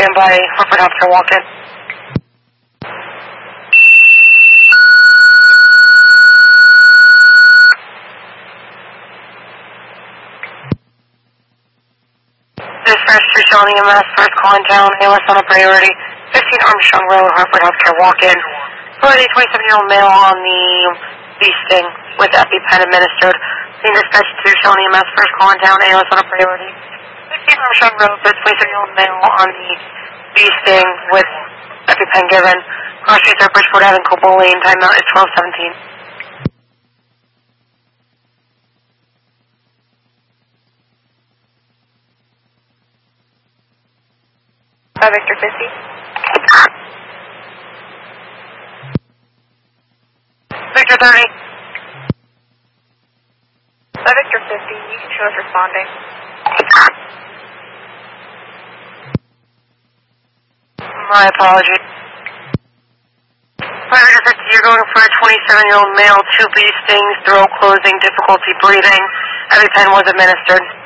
stand by, Hartford Healthcare walk-in. Dispatch to Shawnee EMS, first call in town, ALS on a priority, 15 Armstrong Road, Hartford Healthcare walk-in. For a 27-year-old male on the bee sting with EpiPen administered. Being dispatched to Shawnee EMS, first call in town, ALS on a priority, 15 Armstrong Road, for a 27-year-old male on the bee sting with EpiPen given. Cross Street, Bridgeport Avenue, Copal Lane, timeout is 12:17. 5 Victor 50. Victor 30. 5 Victor 50, you can show us responding. My apologies. 5 Victor 50, you're going for a 27-year-old male, 2 bee stings, throat closing, difficulty breathing. EpiPen was administered.